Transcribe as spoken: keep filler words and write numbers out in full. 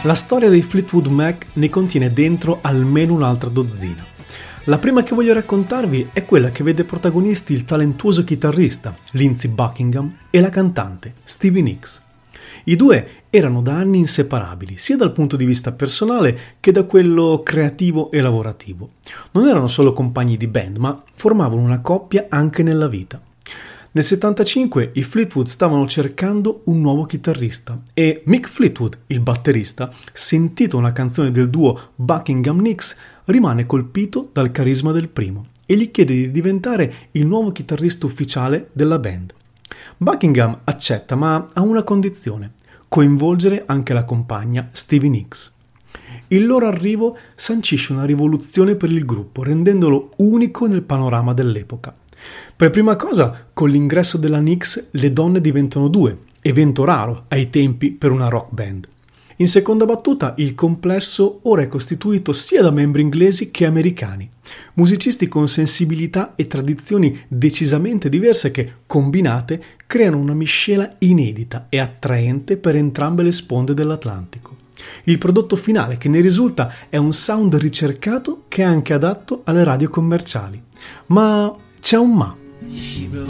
La storia dei Fleetwood Mac ne contiene dentro almeno un'altra dozzina. La prima che voglio raccontarvi è quella che vede protagonisti il talentuoso chitarrista Lindsey Buckingham e la cantante Stevie Nicks. I due erano da anni inseparabili, sia dal punto di vista personale che da quello creativo e lavorativo. Non erano solo compagni di band, ma formavano una coppia anche nella vita. Nel settantacinque i Fleetwood stavano cercando un nuovo chitarrista e Mick Fleetwood, il batterista, sentito una canzone del duo Buckingham-Nicks, rimane colpito dal carisma del primo e gli chiede di diventare il nuovo chitarrista ufficiale della band. Buckingham accetta, ma a una condizione: coinvolgere anche la compagna Stevie Nicks. Il loro arrivo sancisce una rivoluzione per il gruppo, rendendolo unico nel panorama dell'epoca. Per prima cosa, con l'ingresso della Nicks le donne diventano due, evento raro ai tempi per una rock band. In seconda battuta, il complesso ora è costituito sia da membri inglesi che americani, musicisti con sensibilità e tradizioni decisamente diverse che, combinate, creano una miscela inedita e attraente per entrambe le sponde dell'Atlantico. Il prodotto finale che ne risulta è un sound ricercato che è anche adatto alle radio commerciali. Ma c'è un ma.